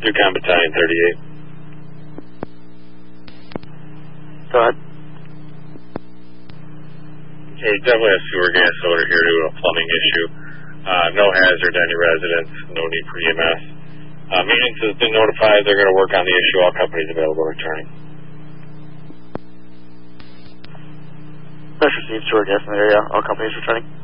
Yukon Battalion 38. Go ahead. Okay, definitely a sewer gas odor here due to a plumbing issue. No hazard to any residents, no need for EMS. Maintenance has been notified. They're going to work on the issue. All companies available returning. That's received sewer gas in the area. All companies returning.